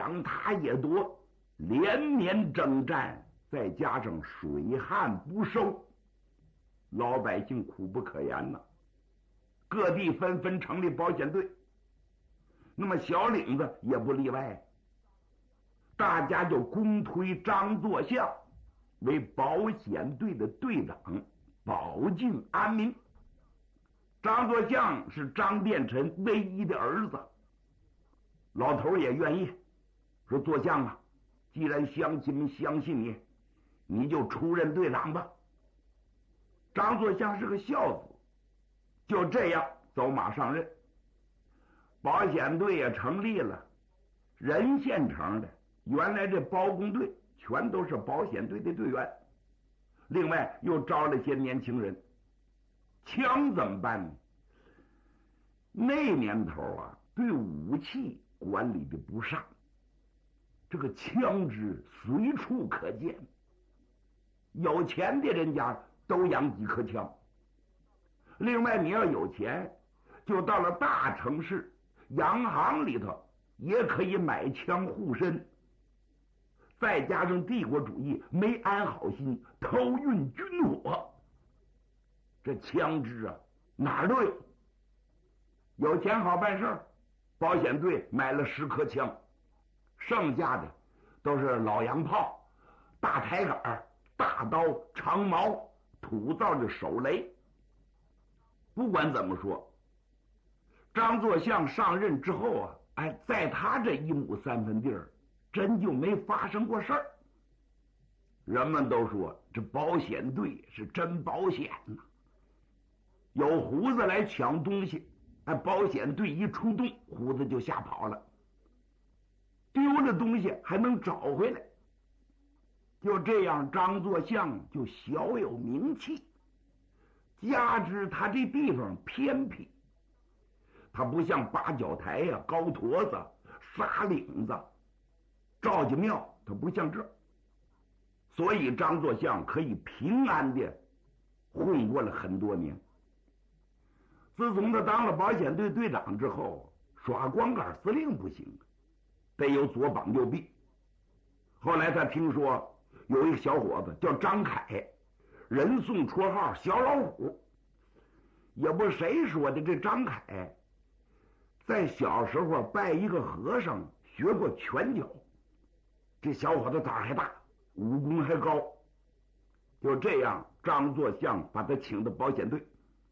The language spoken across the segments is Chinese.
抢他也夺，连年征战，再加上水旱不收，老百姓苦不可言呐。各地纷纷成立保险队，那么小岭子也不例外，大家就公推张作相为保险队的队长，保境安民。张作相是张殿臣唯一的儿子，老头也愿意，说作相啊，既然乡亲们相信你，你就出任队长吧。张作相是个孝子，就这样走马上任。保险队也成立了，任县城的原来这包工队全都是保险队的队员，另外又招了些年轻人。枪怎么办呢？那年头啊，对武器管理的不上，这个枪支随处可见，有钱的人家都养几颗枪。另外你要有钱，就到了大城市洋行里头也可以买枪护身。再加上帝国主义没安好心，偷运军火，这枪支啊哪儿都有。有钱好办事儿，保险队买了10颗枪，剩下的都是老洋炮、大抬杆、大刀、长矛、土造的手雷。不管怎么说，张作相上任之后啊，在他这1亩3分地儿，真就没发生过事儿。人们都说这保险队是真保险呐，有胡子来抢东西，保险队一出动，胡子就吓跑了，丢了东西还能找回来。就这样，张作相就小有名气。加之他这地方偏僻，他不像八角台呀、高坨子、沙岭子、赵家庙，他不像这，所以张作相可以平安的混过了很多年。自从他当了保险队队长之后，耍光杆司令不行，得有左膀右臂。后来他听说有一个小伙子叫张凯，人送绰号小老虎。也不谁说的，这张凯在小时候拜一个和尚学过拳脚，这小伙子胆儿还大，武功还高。就这样，张作相把他请到保险队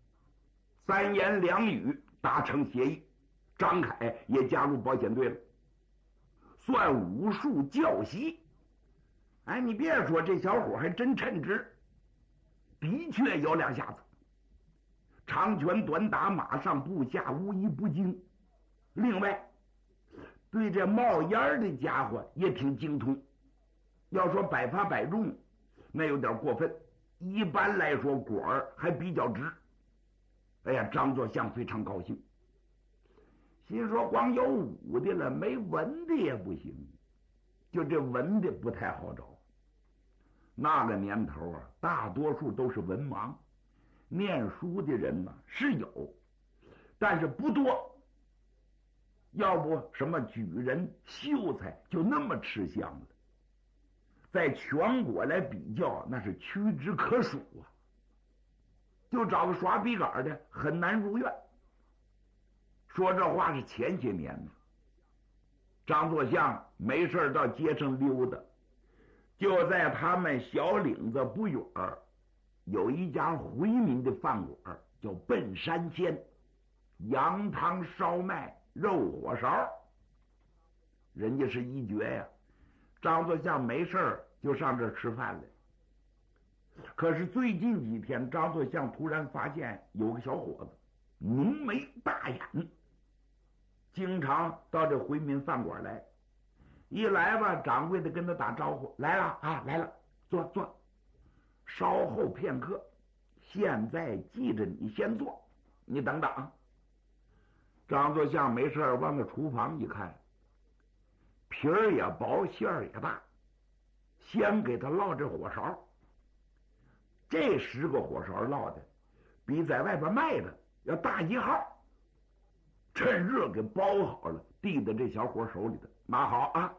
，3言2语达成协议，张凯也加入保险队了，算武术教习。你别说，这小伙还真称职，的确有2下子，长拳短打、马上步下无一不精。另外对这冒烟的家伙也挺精通，要说百发百中那有点过分，一般来说果儿还比较直。张作相非常高兴，心说光有武的了，没文的也不行，就这文的不太好找。那个年头啊，大多数都是文盲，念书的人呢是有，但是不多。要不什么举人、秀才就那么吃香了，在全国来比较，那是屈指可数啊。就找个耍笔杆的很难入院。说这话是前些年呢，张作相没事到街上溜达，就在他们小岭子不远有一家回民的饭馆，叫笨山鲜，羊汤烧麦肉火烧，人家是一绝呀。张作相没事就上这儿吃饭来。可是最近几天，张作相突然发现有个小伙子浓眉大眼，经常到这回民饭馆来。一来吧，掌柜的跟他打招呼：“来了啊，来了，坐坐。稍后片刻，现在记着你先坐，你等等啊。”张作相没事往那厨房一看，皮儿也薄，馅儿也大，先给他烙这火烧。这10个火烧烙的比在外边卖的要大1号，趁热给包好了，递到这小伙手里头，拿好啊，